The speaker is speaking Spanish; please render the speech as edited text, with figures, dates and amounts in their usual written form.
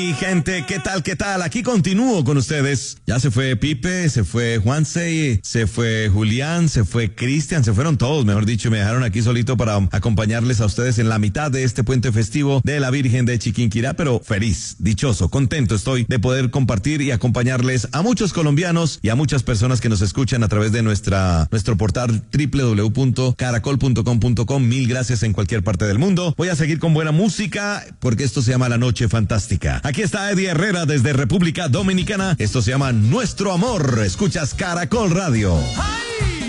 Y gente, ¿qué tal? ¿Qué tal? Aquí continúo con ustedes. Ya se fue Pipe, se fue Juanse, se fue Julián, se fue Cristian, se fueron todos, mejor dicho, me dejaron aquí solito para acompañarles a ustedes en la mitad de este puente festivo de la Virgen de Chiquinquirá, pero feliz, dichoso, contento estoy de poder compartir y acompañarles a muchos colombianos y a muchas personas que nos escuchan a través de nuestro portal www.caracol.com.co. Mil gracias en cualquier parte del mundo. Voy a seguir con buena música porque esto se llama La Noche Fantástica. Aquí está Eddie Herrera desde República Dominicana. Esto se llama Nuestro Amor. Escuchas Caracol Radio. ¡Ay!